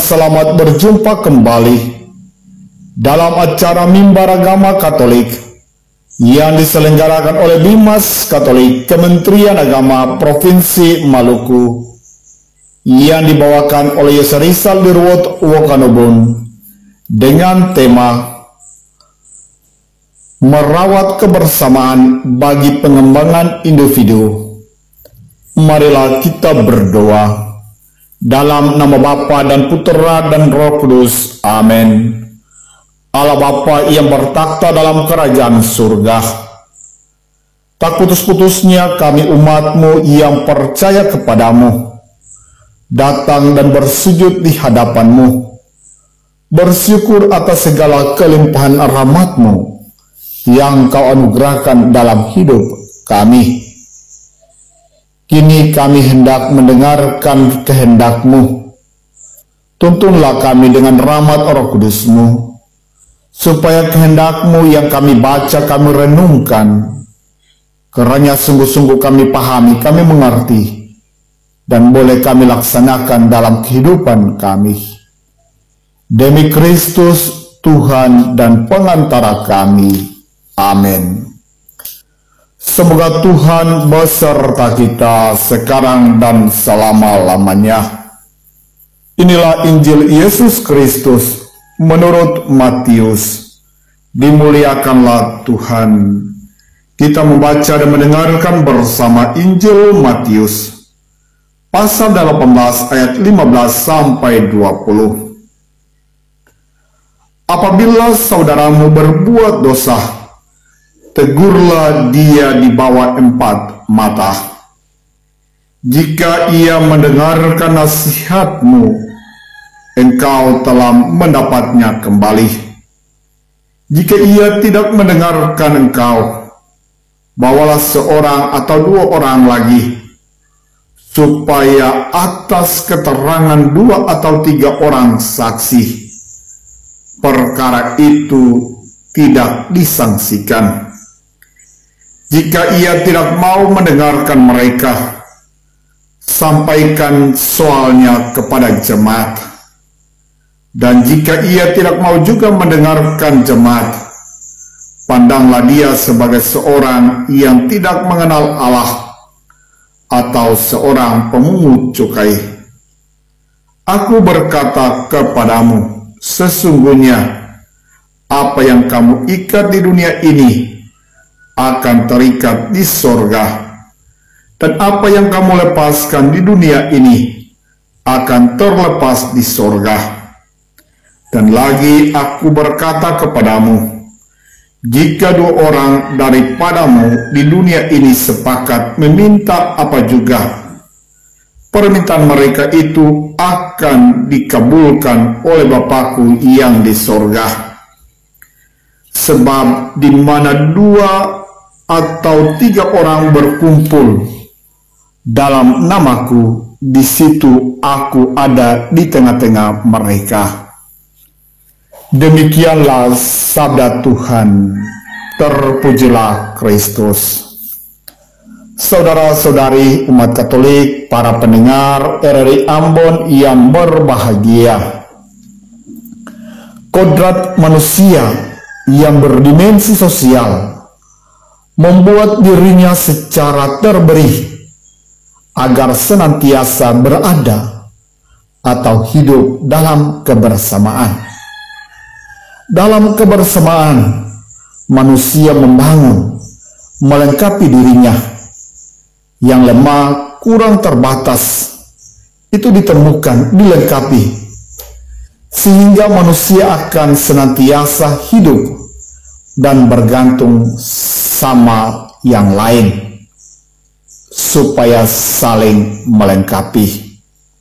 selamat berjumpa kembali dalam acara Mimbar Agama Katolik yang diselenggarakan oleh Bimas Katolik Kementerian Agama Provinsi Maluku yang dibawakan oleh Yesarisal Dirwot Wokanobun dengan tema Merawat Kebersamaan bagi Pengembangan Individu. Marilah kita berdoa. Dalam nama Bapa dan Putera dan Roh Kudus. Amin. Allah Bapa yang bertakhta dalam kerajaan surga, tak putus-putusnya kami umat-Mu yang percaya kepadamu datang dan bersujud di hadapan-Mu, bersyukur atas segala kelimpahan rahmat-Mu yang Kau anugerahkan dalam hidup kami. Kini kami hendak mendengarkan kehendak-Mu. Tuntunlah kami dengan rahmat Roh Kudus-Mu, supaya kehendak-Mu yang kami baca, kami renungkan, kiranya sungguh-sungguh kami pahami, kami mengerti, dan boleh kami laksanakan dalam kehidupan kami. Demi Kristus, Tuhan dan pengantara kami. Amin. Semoga Tuhan beserta kita sekarang dan selama-lamanya. Inilah Injil Yesus Kristus menurut Matius. Dimuliakanlah Tuhan. Kita membaca dan mendengarkan bersama Injil Matius pasal 18 ayat 15 sampai 20. Apabila saudaramu berbuat dosa, tegurlah dia di bawah 4 mata. Jika ia mendengarkan nasihatmu, engkau telah mendapatnya kembali. Jika ia tidak mendengarkan engkau, bawalah seorang atau 2 orang lagi, supaya atas keterangan 2 atau 3 orang saksi, perkara itu tidak disangsikan. Jika ia tidak mau mendengarkan mereka, sampaikan soalnya kepada jemaat. Dan jika ia tidak mau juga mendengarkan jemaat, pandanglah dia sebagai seorang yang tidak mengenal Allah atau seorang pemungut cukai. Aku berkata kepadamu, sesungguhnya apa yang kamu ikat di dunia ini akan terikat di sorga, dan apa yang kamu lepaskan di dunia ini akan terlepas di sorga. Dan lagi aku berkata kepadamu, jika 2 orang daripadamu di dunia ini sepakat meminta apa juga, permintaan mereka itu akan dikabulkan oleh Bapakku yang di sorga. Sebab di mana 2 atau 3 orang berkumpul dalam namaku, di situ aku ada di tengah-tengah mereka. Demikianlah sabda Tuhan. Terpujilah Kristus. Saudara-saudari umat Katolik, para pendengar RRI Ambon yang berbahagia, kodrat manusia yang berdimensi sosial membuat dirinya secara terberih agar senantiasa berada atau hidup dalam kebersamaan. Dalam kebersamaan, manusia membangun, melengkapi dirinya. Yang lemah, kurang terbatas, itu ditemukan, dilengkapi, sehingga manusia akan senantiasa hidup dan bergantung sama yang lain, supaya saling melengkapi.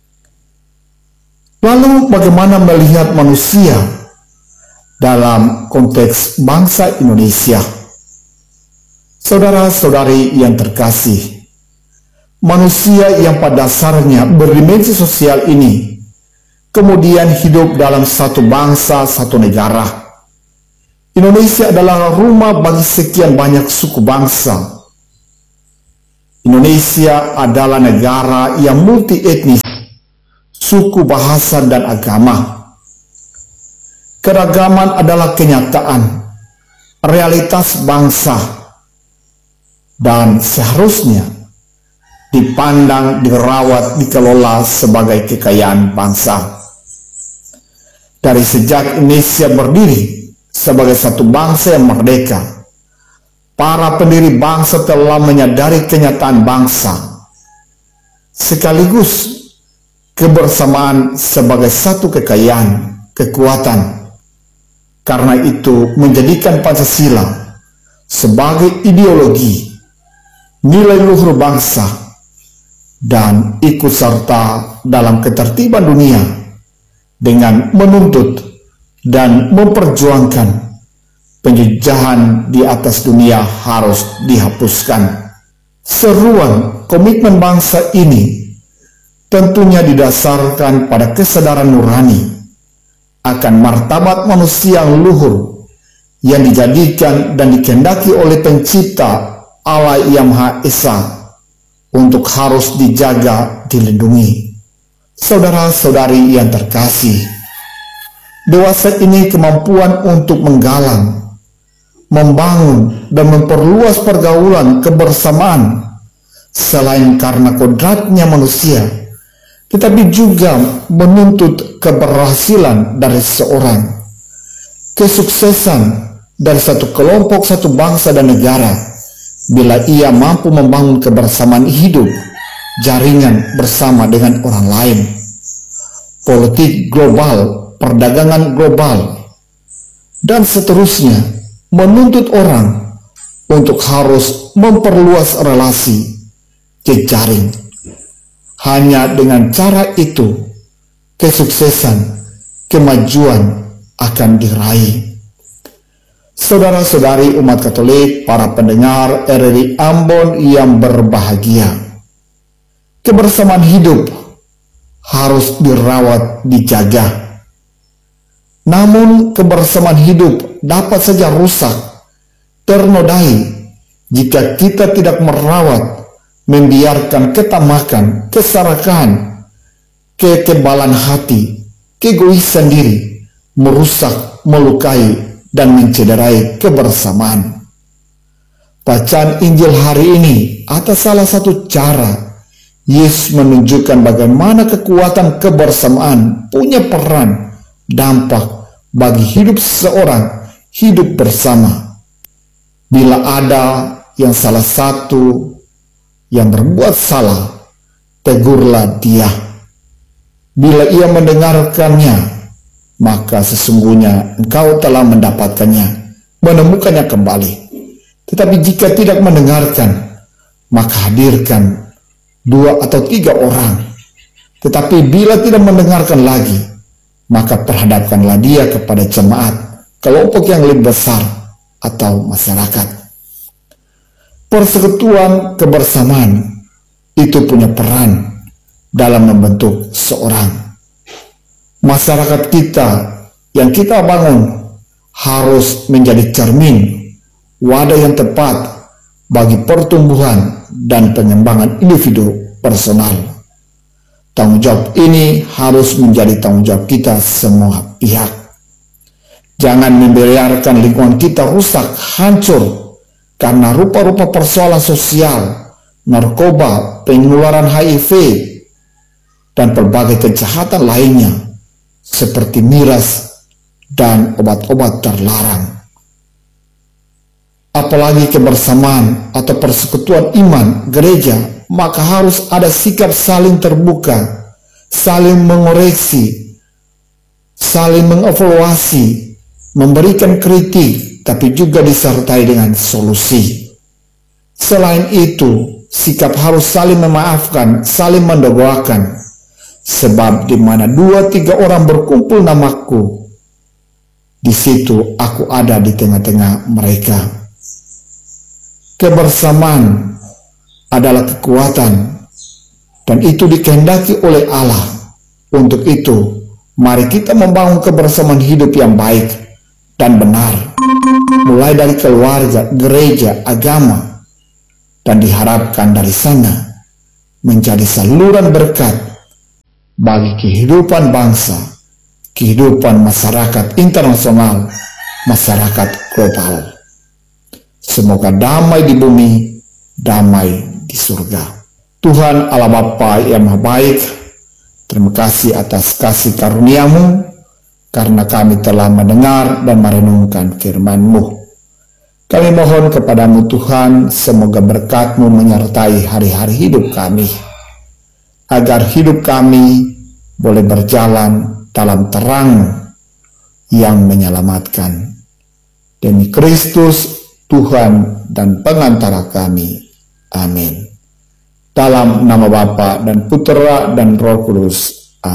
Lalu bagaimana melihat manusia dalam konteks bangsa Indonesia? Saudara-saudari yang terkasih, manusia yang pada dasarnya berdimensi sosial ini kemudian hidup dalam satu bangsa, satu negara. Indonesia adalah rumah bagi sekian banyak suku bangsa. Indonesia adalah negara yang multi etnis, suku, bahasa, dan agama. Keragaman adalah kenyataan, realitas bangsa, dan seharusnya dipandang, dirawat, dikelola sebagai kekayaan bangsa. Dari sejak Indonesia berdiri sebagai satu bangsa yang merdeka, para pendiri bangsa telah menyadari kenyataan bangsa, sekaligus kebersamaan sebagai satu kekayaan, kekuatan. Karena itu menjadikan Pancasila sebagai ideologi, nilai luhur bangsa, dan ikut serta dalam ketertiban dunia dengan menuntut dan memperjuangkan penjajahan di atas dunia harus dihapuskan. Seruan komitmen bangsa ini tentunya didasarkan pada kesadaran nurani akan martabat manusia yang luhur yang dijadikan dan dikehendaki oleh Pencipta Allah yang Maha Esa untuk harus dijaga, dilindungi. Saudara-saudari yang terkasih, dewasa ini kemampuan untuk menggalang, membangun, dan memperluas pergaulan kebersamaan selain karena kodratnya manusia, tetapi juga menuntut keberhasilan dari seseorang, kesuksesan dari satu kelompok, satu bangsa dan negara, bila ia mampu membangun kebersamaan hidup, jaringan bersama dengan orang lain. Politik global, perdagangan global, dan seterusnya menuntut orang untuk harus memperluas relasi, jejaring. Hanya dengan cara itu, kesuksesan, kemajuan akan diraih. Saudara-saudari umat Katolik, para pendengar RRI Ambon yang berbahagia, kebersamaan hidup harus dirawat, dijaga. Namun kebersamaan hidup dapat saja rusak, ternodai, jika kita tidak merawat, membiarkan ketamakan, keserakahan, kekebalan hati, keegoisan diri, merusak, melukai, dan mencederai kebersamaan. Bacaan Injil hari ini atas salah satu cara Yesus menunjukkan bagaimana kekuatan kebersamaan punya peran, dampak bagi hidup seseorang, hidup bersama. Bila ada yang salah satu yang berbuat salah, tegurlah dia. Bila ia mendengarkannya, maka sesungguhnya engkau telah mendapatkannya, menemukannya kembali. Tetapi jika tidak mendengarkan, maka hadirkan 2 atau 3 orang. Tetapi bila tidak mendengarkan lagi, maka perhadapkanlah dia kepada jemaat, kelompok yang lebih besar atau masyarakat. Persekutuan kebersamaan itu punya peran dalam membentuk seorang. Masyarakat kita yang kita bangun harus menjadi cermin, wadah yang tepat bagi pertumbuhan dan pengembangan individu personal. Tanggung jawab ini harus menjadi tanggung jawab kita semua pihak. Jangan membiarkan lingkungan kita rusak, hancur, karena rupa-rupa persoalan sosial, narkoba, penularan HIV, dan berbagai kejahatan lainnya, seperti miras dan obat-obat terlarang. Apalagi kebersamaan atau persekutuan iman gereja, maka harus ada sikap saling terbuka, saling mengoreksi, saling mengevaluasi, memberikan kritik, tapi juga disertai dengan solusi. Selain itu, sikap harus saling memaafkan, saling mendoakan. Sebab di mana 2-3 orang berkumpul namaku, di situ aku ada di tengah-tengah mereka. Kebersamaan adalah kekuatan, dan itu dikehendaki oleh Allah. Untuk itu, mari kita membangun kebersamaan hidup yang baik dan benar, mulai dari keluarga, gereja, agama, dan diharapkan dari sana menjadi saluran berkat bagi kehidupan bangsa, kehidupan masyarakat internasional, masyarakat global. Semoga damai di bumi, damai di surga. Tuhan Allah Bapa yang Maha Baik, terima kasih atas kasih karunia-Mu, karena kami telah mendengar dan merenungkan firman-Mu. Kami mohon kepadamu Tuhan, semoga berkat-Mu menyertai hari-hari hidup kami, agar hidup kami boleh berjalan dalam terang yang menyelamatkan. Demi Kristus, Tuhan dan pengantara kami. Amin. Dalam nama Bapa dan Putera dan Roh Kudus.